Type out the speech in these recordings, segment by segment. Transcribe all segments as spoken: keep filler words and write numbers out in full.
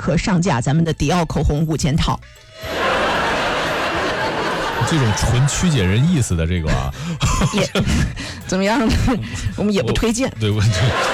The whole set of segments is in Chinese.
刻上架咱们的迪奥口红五件套。 这种纯曲解人意思的这个啊， 也怎么样呢？我们也不推荐。 对，我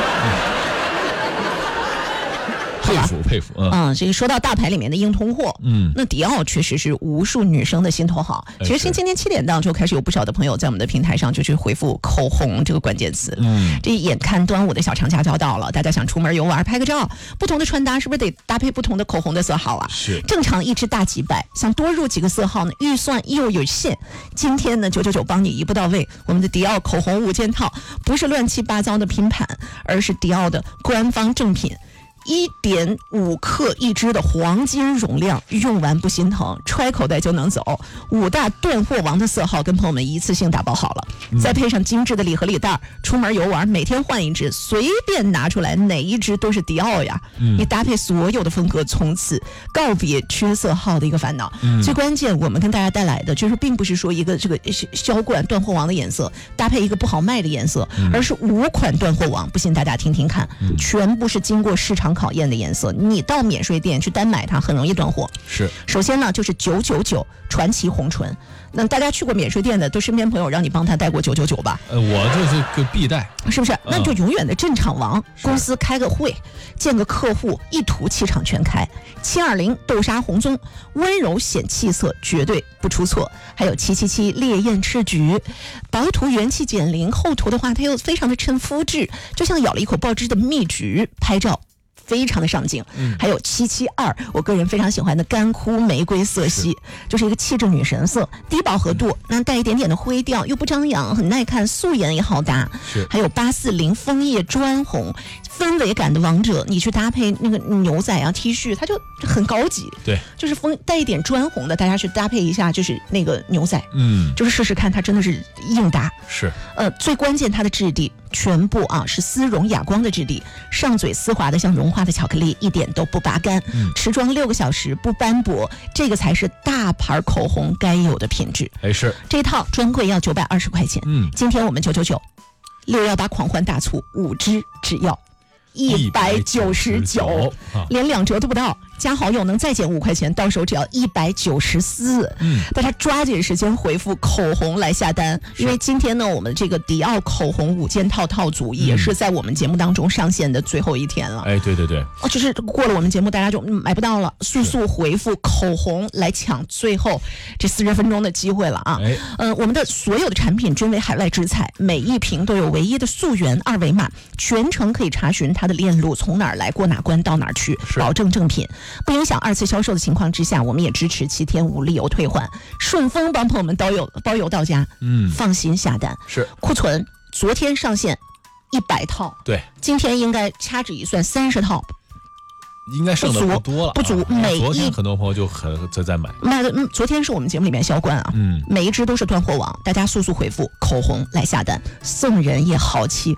佩服佩服。嗯， 嗯，这个说到大牌里面的硬通货，嗯，那迪奥确实是无数女生的心头好。其实今天七点档就开始有不少的朋友在我们的平台上就去回复口红这个关键词。嗯，这眼看端午的小长假就要到了，大家想出门游玩拍个照，不同的穿搭是不是得搭配不同的口红的色号啊？ 是。 正常一支大几百，想多入几个色号呢，预算又有限。今天呢，九九九帮你一步到位，我们的迪奥口红五件套不是乱七八糟的拼盘，而是迪奥的官方正品。一点五克一支的黄金容量，用完不心疼，揣口袋就能走。五大断货王的色号跟朋友们一次性打包好了，嗯、再配上精致的礼盒礼袋，出门游玩每天换一支，随便拿出来哪一支都是迪奥呀。嗯、你搭配所有的风格，从此告别缺色号的一个烦恼。嗯、最关键，我们跟大家带来的就是并不是说一个这个销冠断货王的颜色搭配一个不好卖的颜色，嗯、而是五款断货王。不信大家听听看，嗯、全部是经过市场考验的颜色，你到免税店去单买它很容易断货。 是， 首先呢就是九九九传奇红唇，那大家去过免税店的，都身边朋友让你帮他带过九九九吧？ 呃，我就是个必带， 是不是？那就永远的镇场王， 嗯、 公司开个会，见个客户，一涂气场全开。七二零豆沙红棕，温柔显气色，绝对不出错。还有七七七烈焰赤橘，薄涂元气减龄，厚涂的话它又非常的衬肤质，就像咬了一口爆汁的蜜橘，拍照非常的上镜。嗯、还有七七二，我个人非常喜欢的干枯玫瑰色系，就是一个气质女神色，低饱和度，那带一点点的灰调，又不张扬，很耐看，素颜也好搭。 是， 还有八四零枫叶砖红，氛围感的王者，你去搭配那个牛仔啊 T 恤，它就很高级。 对， 就是风带一点砖红的，大家去搭配一下，就是那个牛仔，嗯，就是试试看，它真的是硬搭。 是， 呃，最关键它的质地全部啊是丝绒哑光的质地，上嘴丝滑的像融化的巧克力，一点都不拔干，嗯、持妆六个小时不斑驳，这个才是大牌口红该有的品质。 哎，是这套专柜要九百二十块钱，嗯，今天我们九九九，六幺八狂欢大促，五支只要一百九十九，连两折都不到。加好友能再减五块钱，到手只要一百九十四。嗯，大家抓紧时间回复口红来下单，因为今天呢，我们这个迪奥口红五件套套组也是在我们节目当中上线的最后一天了。 哎，对对对， 哦，就是过了我们节目，大家就买不到了，速速回复口红来抢最后这四十分钟的机会了啊！哎，嗯、呃，我们的所有的产品均为海外直采，每一瓶都有唯一的溯源二维码，全程可以查询它的链路从哪儿来，过哪关到哪儿去，保证正品。不影响二次销售的情况之下，我们也支持七天无理由退换，顺丰帮朋友们包邮包邮到家，嗯，放心下单。 是， 库存昨天上线一百套， 对， 今天应该掐指一算三十套， 应该剩的不多了， 不足。啊、每一昨天很多朋友就很在在买卖的，嗯，昨天是我们节目里面销冠啊，嗯，每一支都是断货王，大家速速回复口红来下单，送人也豪气。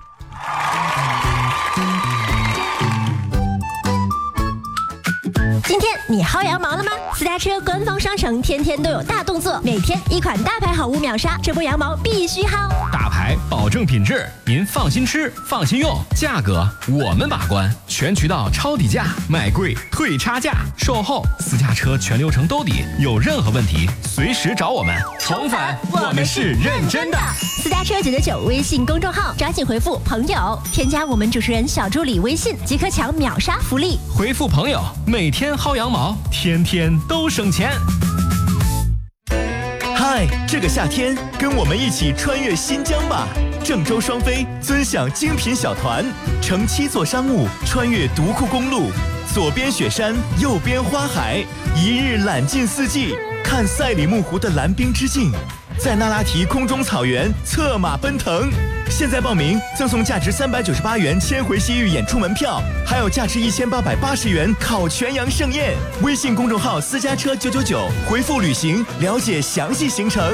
今天你薅羊毛了吗？私家车官方商城天天都有大动作，每天一款大牌好物秒杀，这波羊毛必须薅。 大牌保证品质，您放心吃，放心用，价格我们把关，全渠道抄底价，卖贵退差价，售后私家车全流程兜底，有任何问题随时找我们。重返，我们是认真的。 私家车九九九微信公众号，抓紧回复朋友，添加我们主持人小助理微信，即可抢秒杀福利。 回复朋友，每天薅羊毛，天天都省钱。 嗨，这个夏天跟我们一起穿越新疆吧！郑州双飞尊享精品小团，乘七座商务穿越独库公路，左边雪山，右边花海，一日览尽四季，看赛里木湖的蓝冰之境，在那拉提空中草原策马奔腾。现在报名赠送价值三百九十八元千回西域演出门票，还有价值一千八百八十元烤全羊盛宴。微信公众号私家车九九九，回复旅行了解详细行程。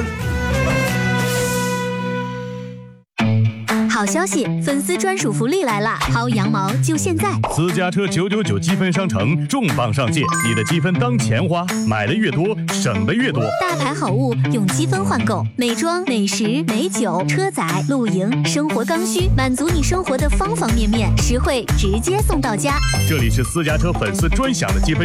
好消息，粉丝专属福利来啦！薅羊毛就现在！ 私家车九九九积分商城重磅上线，你的积分当钱花，买的越多，省的越多。 大牌好物用积分换购，美妆、美食、美酒、车载、露营、生活刚需，满足你生活的方方面面，实惠直接送到家。 这里是私家车粉丝专享的积分